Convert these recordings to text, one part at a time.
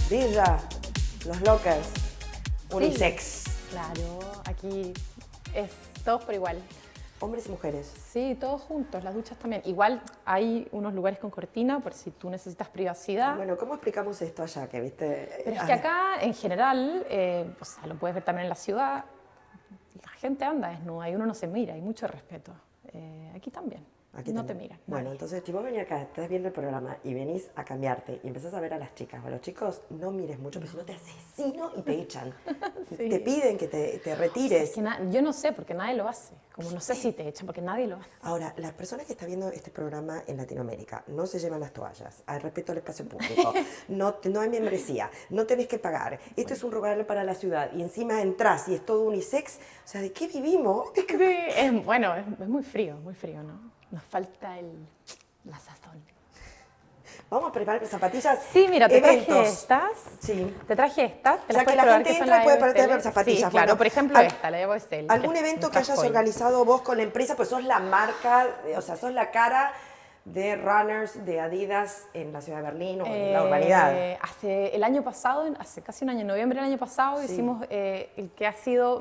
Villa, los lockers, Sí, unisex, claro, aquí es todos por igual. hombres y mujeres. Sí, todos juntos, las duchas también. Igual hay unos lugares con cortina por si tú necesitas privacidad. Bueno, ¿cómo explicamos esto allá? Que viste. Pero es que acá, en general, o sea, lo puedes ver también en la ciudad, la gente anda desnuda y uno no se mira, hay mucho respeto. Aquí también. Aquí no también. te miran. Bueno, nadie. entonces, si vos venís acá, estás viendo el programa y venís a cambiarte y empezás a ver a las chicas o a los chicos, no mires mucho, porque si no te asesino y te echan. Sí. Te piden que te Es retires. que yo no sé, porque nadie lo hace. Como no sé si te echan, porque nadie lo hace. Ahora, las personas que están viendo este programa en Latinoamérica no se llevan las toallas, al respeto al espacio público, no hay membresía, no tenés que pagar, esto es un lugar para la ciudad y encima entras y es todo unisex, o sea, ¿de qué vivimos? Sí, bueno, es muy frío, ¿no? Nos falta la sazón. Vamos a preparar zapatillas. Sí, mira, te traje eventos. estas. Sí. Te traje estas. O Te sea, las que puedes la probar, gente que son entra y las puede Evo tener Style. zapatillas. Sí, claro, Bueno, por ejemplo esta, la Evo Style. ¿Algún Es evento que nuestra hayas joya. organizado vos con la empresa? Pues sos la marca, o sea, sos la cara de runners de Adidas en la ciudad de Berlín o en la urbanidad. El año pasado, hace casi un año, en noviembre del año pasado, Sí. hicimos el que ha sido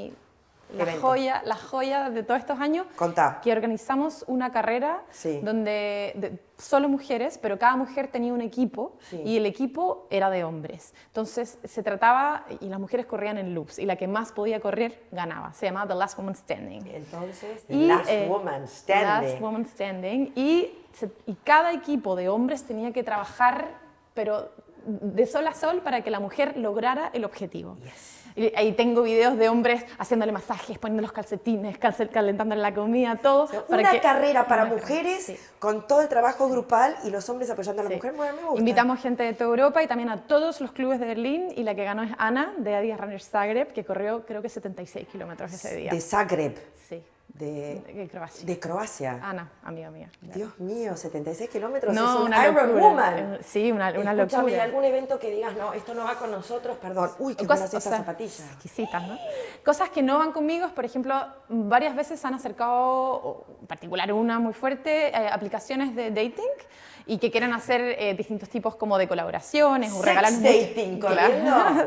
Evento. la joya de todos estos años. Contá. Que organizamos una carrera Sí. donde solo mujeres, pero cada mujer tenía un equipo Sí. y el equipo era de hombres. Entonces se trataba, y las mujeres corrían en loops, y la que más podía correr ganaba. Se llamaba The Last Woman Standing. Entonces, Y, Last Woman Standing. Last Woman Standing. Y cada equipo de hombres tenía que trabajar, pero de sol a sol, para que la mujer lograra el objetivo. Y ahí tengo videos de hombres haciéndole masajes, poniendo los calcetines, calentándole la comida, todo. Una carrera para mujeres sí. con todo el trabajo grupal y los hombres apoyando a la Sí. mujer. Bueno, me gusta. Invitamos gente de toda Europa y también a todos los clubes de Berlín, y la que ganó es Ana, de Adidas Runners Zagreb, que corrió creo que 76 kilómetros ese día. De Zagreb, Sí, de Croacia. de Croacia. Ana, amiga mía. Dios mío, 76 kilómetros, No, es un una Iron locura. Woman. Sí, una Escúchame, locura. ¿algún evento que digas, no, esto no va con nosotros? Perdón. Uy, qué buenas estas zapatillas. Exquisitas, ¿no? Cosas que no van conmigo, por ejemplo, varias veces han acercado, en particular una muy fuerte, aplicaciones de dating, y que quieren hacer distintos tipos como de colaboraciones o Sex regalar dating, corriendo. Claro.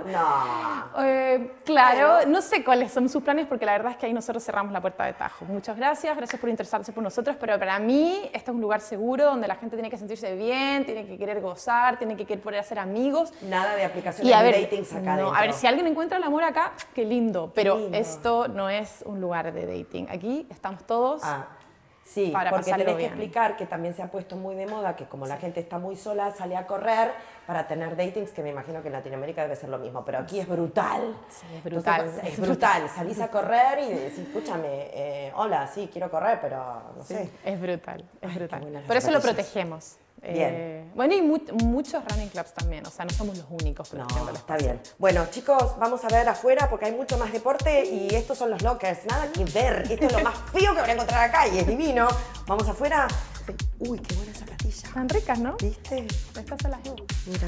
No. Claro, Bueno. no sé cuáles son sus planes, porque la verdad es que ahí nosotros cerramos la puerta de tajo. Muchas gracias por interesarse por nosotros, pero para mí esto es un lugar seguro donde la gente tiene que sentirse bien, tiene que querer gozar, tiene que querer poder hacer amigos. Nada de aplicaciones Y a de ver, dating acá no, adentro. a ver, si alguien encuentra el amor acá, qué lindo, pero lindo. esto no es un lugar de dating. Aquí estamos todos. Sí, para porque pasarlo tenés que bien. explicar que también se ha puesto muy de moda que como la gente está muy sola, sale a correr para tener datings, que me imagino que en Latinoamérica debe ser lo mismo, pero aquí es brutal. Sí, es brutal. Entonces, es brutal. Salís a correr y decís, escúchame, hola, sí, quiero correr, pero no sé. Es brutal, es Ay, brutal. qué buenas las Por eso lo zapatillas. protegemos. Bien. Bueno, y muchos running clubs también, o sea, no somos los únicos No, protegiendo el está espacio. bien. Bueno, chicos, vamos a ver afuera porque hay mucho más deporte y estos son los lockers. Nada que ver. Esto es lo más feo que van a encontrar acá y es divino. Vamos afuera. Uy, qué buena zapatilla. Están ricas, ¿no? ¿Viste? Estas se las llevo. Mira.